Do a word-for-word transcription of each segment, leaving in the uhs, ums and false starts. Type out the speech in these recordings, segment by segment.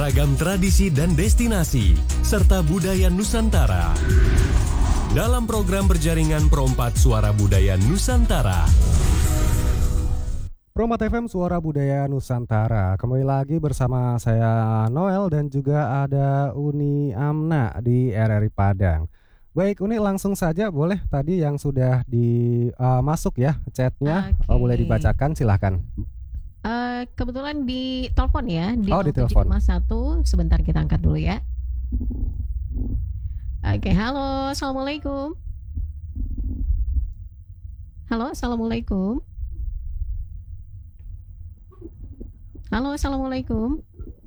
beragam tradisi dan destinasi, serta budaya Nusantara. Dalam program berjaringan Pro empat Suara Budaya Nusantara. Pro empat F M Suara Budaya Nusantara. Kembali lagi bersama saya Noel dan juga ada Uni Amna di R R I Padang. Baik Uni, langsung saja boleh tadi yang sudah di uh, masuk ya chatnya, okay. oh, boleh dibacakan silahkan. Uh, kebetulan di telepon ya di oh, nol tujuh koma satu. Sebentar kita angkat dulu ya. Oke, okay, halo, assalamualaikum. Halo, assalamualaikum. Halo, assalamualaikum.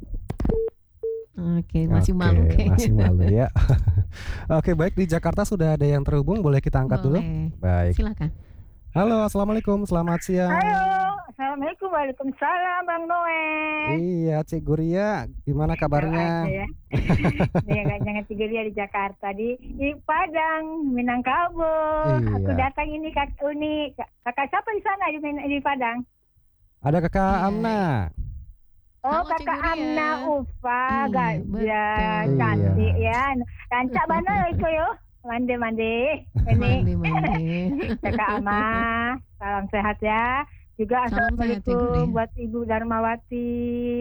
Oke, masih Oke, malu kayaknya. Masih malu ya. Oke, baik, di Jakarta sudah ada yang terhubung, boleh kita angkat boleh. dulu? Baik. Silakan. Halo, assalamualaikum, selamat siang. Halo, assalamualaikum, waalaikumsalam, Bang Noel. Iya, Cik Guria, gimana kabarnya? Ya. Ya, jangan Cik Guria di Jakarta, di, di Padang, Minangkabau. Iya. Aku datang ini Kak Uni, kakak siapa di sana di, di Padang? Ada kakak Iya. Amna. Oh, Halo, kakak Cik Guria. Amna Ufa, Iya, gajah, betul. cantik ya. Rancak mana itu yo? Mandi-mandi. Ini Mandi-mandi. kakak Ama, salam sehat ya. Juga Salam sehat, Cik assalamualaikum Guria. buat Ibu Darmawati.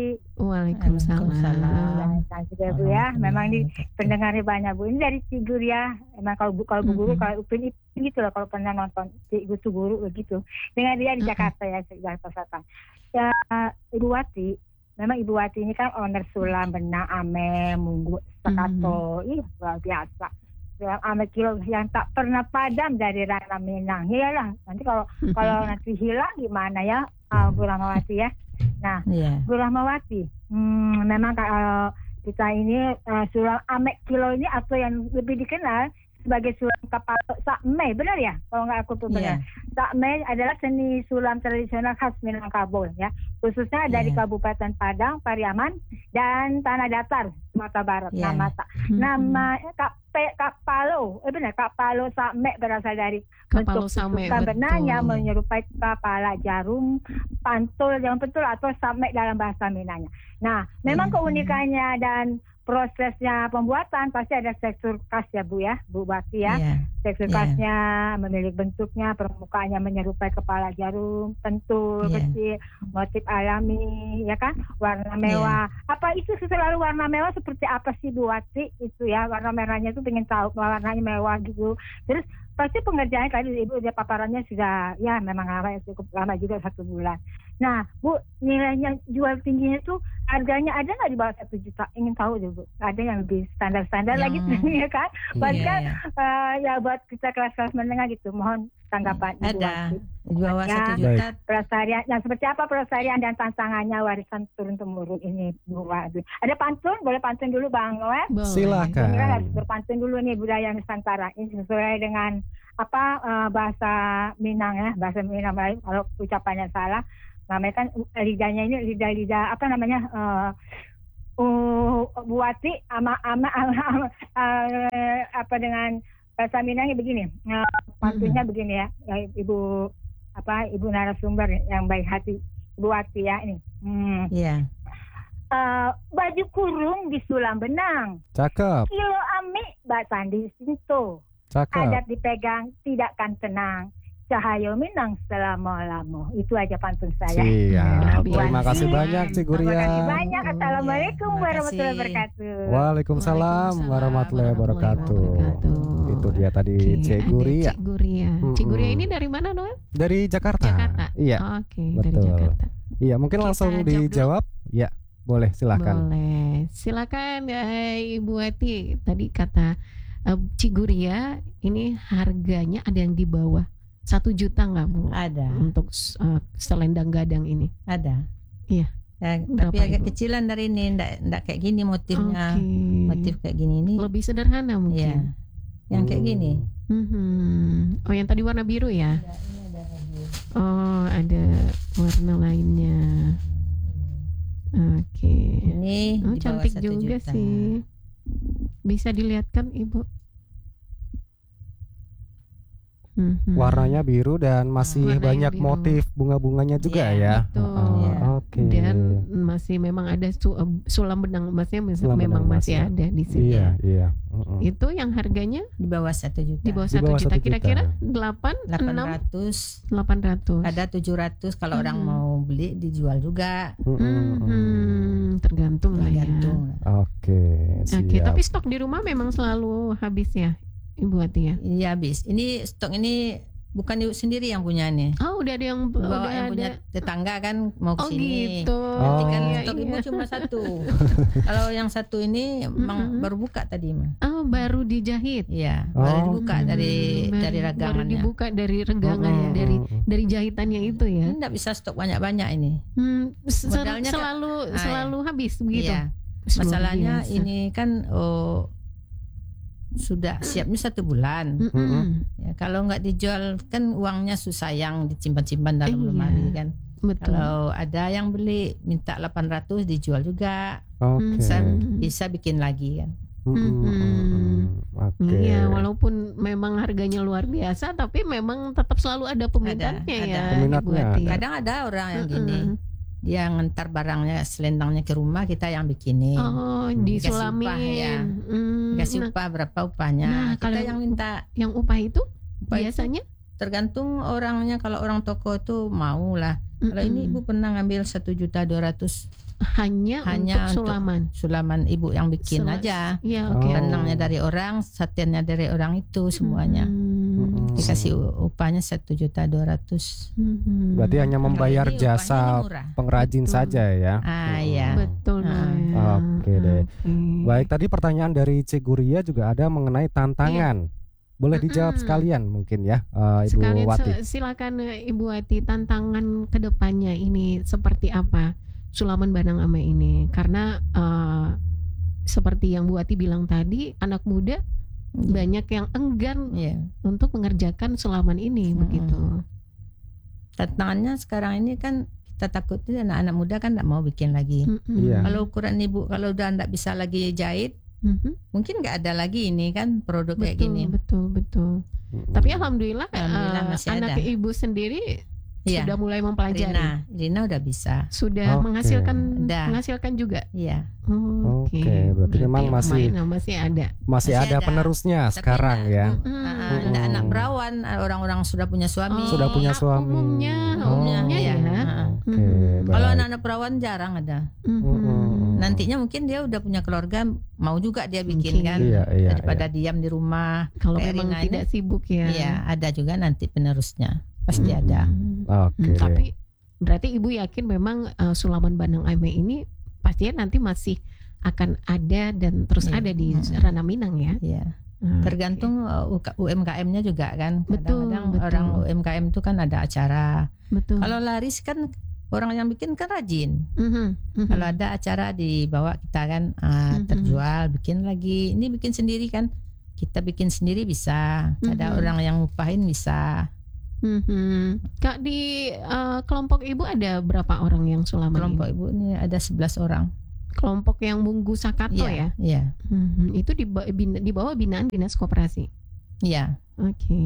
Waalaikumsalam. Cantik ya Bu ya. Memang di pendengarnya banyak Bu. Ini dari Cik Guru ya. Emang kalau bu kalau bu guru Mhm. kalau Upin Ipin gitu loh kalau pernah nonton Cik Guru tuh guru begitu. Dengan dia di Mhm. Jakarta ya, di Jakarta Selatan. Ya Ibu Wati. Memang Ibu Wati ini kan owner Sulam, Benang, Ame, Munggu, Stakato. Ih, luar biasa. Yang ame kilo yang tak pernah padam dari Rana Minang. Iyalah. Nanti kalau kalau nanti hilang gimana ya, uh, Bu Rahmawati ya. Nah, Iya. Bu Rahmawati, hmm, memang kalau kita ini uh, Sulam Amek Kilo ini atau yang lebih dikenal sebagai Sulam Kapalo Sakme, benar ya? Kalau nggak aku tuh benar. Iya. Sakme adalah seni sulam tradisional khas Minangkabau ya, khususnya dari Iya. Kabupaten Padang, Pariaman, dan Tanah Datar, Sumatera Barat. Iya. Nama nama Kap Kapalo, eh benar Kapalo Sakme berasal dari Kapalo bentuk Sakme, susukan benang betul. yang menyerupai kepala jarum, pantul yang betul atau Sakme dalam bahasa Minangnya. Nah, memang Mhm. keunikannya dan prosesnya pembuatan pasti ada tekstur khas ya Bu ya, Bu Wati ya. Iya. Tekstur Iya. khasnya, memiliki bentuknya, permukaannya menyerupai kepala jarum, pentul, Iya. kecil, motif alami, ya kan, warna mewah. Apa itu selalu warna mewah seperti apa sih Bu Wati? Itu ya, warna merahnya itu pengen tahu warnanya mewah gitu. Terus pasti pengerjaannya tadi Ibu dia paparannya sudah ya memang lama ya, cukup lama juga satu bulan. Nah Bu, nilainya jual tingginya tuh harganya ada nggak di bawah satu juta? Ingin tahu deh Bu. Ada yang lebih standar-standar lagi Yang- ya kan? Buat Iya, kan iya. eh, ya buat kita kelas-kelas menengah gitu. Mohon tanggapan Ibu Ada Wati. di bawah Ya. satu juta. Pelestarian, nah seperti apa pelestarian dan tantangannya warisan turun temurun ini Bu Wati? Ada pantun? Boleh pantun dulu Bang Noel? Boleh. Silakan. Ini kan harus berpantun dulu nih budaya Nusantara. Ini sesuai dengan apa eh, bahasa Minang ya, bahasa Minang lain kalau ucapannya salah. Namanya kan uh, lidahnya ini lidah-lidah apa namanya eh uh, buati ama ama, ama, ama eh, apa dengan bahasa Minangnya begini. Eh, pantunnya begini ya, ya, Ibu apa Ibu narasumber yang baik hati Ibu Wati ya ini. Hmm. Iya. Eh, baju kurung di sulam benang. Cakep, Kilo ami Mbak Sandi Sinto. cakep. Adat dipegang tidak kan tenang. Cahaya Minang selama-lama. Itu aja pantun saya. Siap. Bu Terima Wati. kasih banyak Cik Terima kasih Guria. banyak. Assalamualaikum Terima warahmatullahi kasih. wabarakatuh. Waalaikumsalam warahmatullahi wabarakatuh. wabarakatuh. Itu dia tadi Oke, Cik ada Guria Cik Guria. Cik Guria Mm-mm. ini dari mana Noel? dari Jakarta. Jakarta. Iya, Oke, dari betul. Jakarta. iya. Mungkin Kita langsung jawab dulu. dijawab. Ya, boleh silakan. Boleh. Silakan eh, Ibu Wati. Tadi kata eh, Cik Guria ini harganya ada yang di bawah satu juta nggak Bu? Ada. Untuk eh, selendang gadang ini. Ada. Iya. Ya, Berapa, tapi agak Ibu? kecilan dari ini, ndak ndak kayak gini motifnya. Oke. Motif kayak gini ini. Lebih sederhana Iya. mungkin. Yang kayak gini. Mhm. Oh, yang tadi warna biru ya? Ya, ini ada lagi. Oh, ada warna lainnya. Oke. Ini Oh, di bawah cantik satu juga juta. sih. Bisa dilihatkan, Ibu? Mhm. Warnanya biru dan masih Warna yang banyak biru. motif bunga-bunganya juga Iya, ya. betul. Oh, Iya. Oke. Oke. Dan masih memang ada su- sulam benang emasnya mes- Sulam memang benang masih emasnya. ada di sini. Iya, iya. Mm-mm. Itu yang harganya Di bawah satu juta. di bawah Di satu bawah juta satu juta. kira-kira delapan, delapan enam, ratus delapan ratus. ada tujuh ratus kalau orang Mhm. mau beli dijual juga. Mm-mm. Hmm, tergantung lah ya. Tergantung. Oke, siap. Oke, tapi stok di rumah memang selalu habis ya, Ibu Ati ya. Iya habis. Ini stok ini bukan ibu sendiri yang punya nih. Oh, udah ada yang Bawa udah yang ada. punya tetangga kan mau Oh kesini. gitu. Nanti kan Oh. stok Iya, ibu iya. cuma satu. Kalau yang satu ini emang Mm-mm. baru buka tadi mah. Oh, baru dijahit. Iya, Oh. baru dibuka dari Hmm, baru- dari baru ragangannya. dibuka dari regangan ya, Mm-mm. dari dari jahitannya itu ya. Ini enggak bisa stok banyak-banyak ini. Hmm, se- Modalnya kan- selalu Ah, iya. selalu habis begitu. Iya. Luar Masalahnya biasa. ini kan oh, sudah siapnya satu bulan. Mm-mm. Ya, kalau nggak dijual kan uangnya susah yang disimpan-simpan dalam Iya. lemari kan. Betul. Kalau ada yang beli minta delapan ratus dijual juga. Oke. Bisa, Hmm. bisa bikin lagi kan. Mm-mm, mm-mm. Oke. Iya, walaupun memang harganya luar biasa, tapi memang tetap selalu ada peminatnya Ada, ya, ada. Peminatnya Ibu Ati. ada. Kadang ada orang yang Mm-mm. gini, dia ngantar barangnya selendangnya ke rumah, kita yang bikinin. Oh, Hmm. Dikasih disulamin. upah, ya. Hmm, Kasih nah, upah berapa upahnya. Nah, kita kalau- yang minta. yang upah itu Upah itu biasanya tergantung orangnya. Kalau orang toko itu mau lah. Kalau ini mm-mm, ibu pernah ngambil satu juta dua ratus hanya, hanya untuk untuk sulaman. sulaman ibu yang bikin Sula- aja. Iya, Oh. oke. Benangnya dari orang, satinnya dari orang itu semuanya. Hmm, Mm-mm. Dikasih u- upahnya satu juta dua ratus. hmm. Berarti hanya membayar Kalau ini upahnya jasa ini murah. pengrajin Betul. saja ya. Ah iya. Betul. Ah. Noel. Oke deh. Oke. Baik, tadi pertanyaan dari Cik Guria juga ada mengenai tantangan. Boleh dijawab Mm-mm. sekalian mungkin ya, eh, Ibu Sekalian Wati. se- silakan eh, Ibu Wati, tantangan kedepannya ini seperti apa sulaman Banang Ame ini? Karena eh, seperti yang Bu Wati bilang tadi, anak muda banyak yang enggan Iya. untuk mengerjakan sulaman ini, Mm-mm. begitu. Tantangannya sekarang ini kan kita takutnya anak-anak muda kan tidak mau bikin lagi. Mm-mm. Iya. Kalau ukuran ibu kalau udah tidak bisa lagi jahit, Mhm. mungkin nggak ada lagi ini kan produk kayak Betul, gini. betul, betul. Mm-mm. Tapi alhamdulillah, Alhamdulillah eh, masih anak ada. ibu sendiri Iya. sudah mulai mempelajari, Rina, Rina udah bisa. sudah Oke. menghasilkan Udah. menghasilkan juga. Iya. Oh, Oke, Oke, berarti memang masih- lumayan, masih ada. Masih Masih ada ada. penerusnya Tapi sekarang enggak, ya. Bu, Mm-mm. ah, Mm-mm. enggak anak perawan, orang-orang sudah punya suami. Oh, Sudah punya ah, suami. Umumnya, Oh, umumnya ya. Ah. Oke, Mm-mm. baik. Kalau anak-anak perawan jarang ada. Mhm. Mm-mm. Nantinya mungkin dia udah punya keluarga, mau juga dia bikin Mungkin. kan. Iya, iya, Daripada diam di rumah. Kalau Kayak memang Rina ini, tidak sibuk ya. Iya, ada juga nanti penerusnya. Pasti Mhm. ada. Oke. Hmm, tapi berarti Ibu yakin memang eh, sulaman Banang Ame ini pastinya nanti masih akan ada dan terus Iya. ada di Mm-mm. Ranah Minang ya. Iya. Oke. Tergantung uh, U K- U M K M-nya juga kan. Betul, Kadang-kadang betul. orang U M K M itu kan ada acara. Betul. Kalau laris kan orang yang bikin kan rajin. Mhm, mhm. Kalau ada acara dibawa kita kan ah, Mhm. terjual, bikin lagi. Ini bikin sendiri kan. Kita bikin sendiri bisa. Ada Mhm. orang yang ngupahin bisa. Mhm. Kak, di eh, kelompok Ibu ada berapa orang yang sulaman Kelompok ini? ibu ini ada sebelas orang. Kelompok yang Munggu Sakato ya. Iya, iya. Mhm. Itu di, ba- bin- di bawah binaan Dinas Koperasi. Iya. Oke.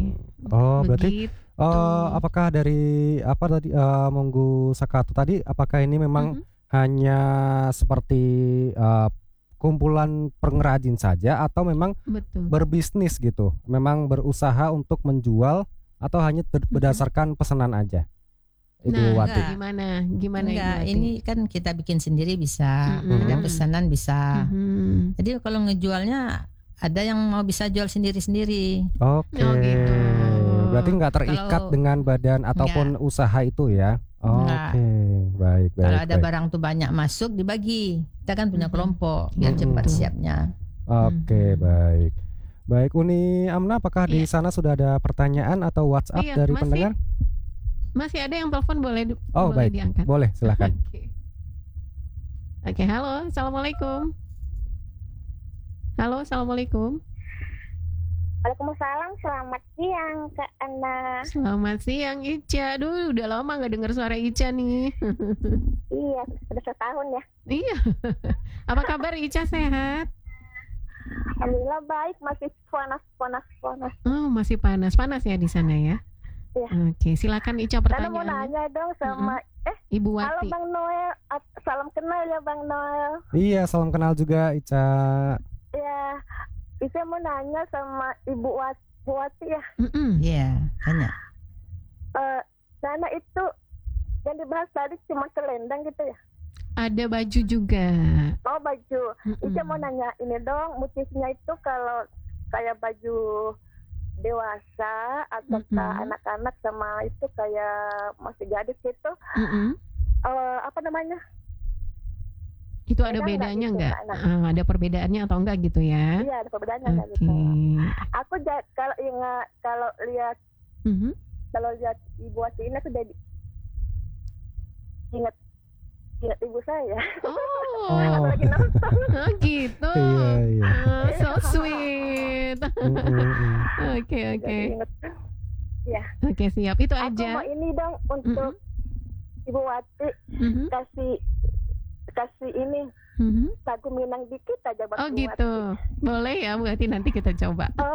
Oh, berarti Begitu. eh, apakah dari apa tadi eh, Monggo Sakato tadi apakah ini memang Mhm. hanya seperti eh, kumpulan pengrajin saja atau memang Betul. berbisnis gitu? Memang berusaha untuk menjual atau hanya ber- berdasarkan pesanan aja? Ibu Nah, Wati. enggak. gimana? Gimana Ibu Enggak, Wati? ini kan kita bikin sendiri bisa. Mhm. Ada pesanan bisa. Mhm. Jadi kalau ngejualnya ada yang mau bisa jual sendiri-sendiri. Oke. Oh, gitu. Berarti nggak terikat Kalau- dengan badan ataupun usaha itu ya? Oke, Enggak. baik baik. Kalau ada baik. barang tuh banyak masuk dibagi. Kita kan punya Mhm. kelompok biar Mhm. cepat Betul. siapnya. Oke, Mhm. baik. Baik, Uni Amna, apakah di Iya. sana sudah ada pertanyaan atau WhatsApp Iya, dari masih. pendengar? Masih ada yang telepon, boleh di- Oh, boleh baik. diangkat. Boleh, silakan. Oke. Oke, halo, assalamualaikum. Halo, assalamualaikum. Waalaikumsalam, selamat siang Kak Ana. Selamat siang Ica. Duh, udah lama nggak dengar suara Ica nih. Iya, sudah setahun ya. Iya. Apa kabar Ica, sehat? Alhamdulillah baik, masih panas, panas, panas. Oh, masih panas-panas ya di sana ya. Iya. Oke, silakan Ica Karena mau pertanyaannya. nanya dong sama Ibu Halo Wati. Bang Noel, Ap- salam kenal ya Bang Noel. Iya, salam kenal juga Ica. Ya, saya mau nanya sama Ibu Wat- Bu Wati ya. Mm-mm. Iya, tanya. Eh, Nana itu yang dibahas tadi cuma selendang gitu ya? Ada baju juga. Oh baju. Mm-mm. Ica mau nanya ini dong, motifnya itu kalau kayak baju dewasa atau Mm-mm. anak-anak sama itu kayak masih gadis gitu, Mm-mm. eh, apa namanya? Itu ada Beda nggak bedanya gitu, nggak? Nana? Ah, ada perbedaannya atau enggak gitu ya? Iya ada perbedaannya nggak Oke. gitu. Aku ja- kalau ingat kalau lihat Mhm. kalau lihat Ibu Wati ini aku jadi ingat ingat ibu saya. Oh, Aku lagi nonton. oh gitu. Iya, iya. Ah, so sweet. Mm, mm, mm. Oke, oke. Jadi ingat. Oke, siap. Itu Aku aja. mau ini dong untuk Ibu Wati Mhm. kasih kasih ini Mhm. lagu Minang dikit aja buat Oh Bu Wati. gitu. Boleh ya Bu Ati, nanti kita coba.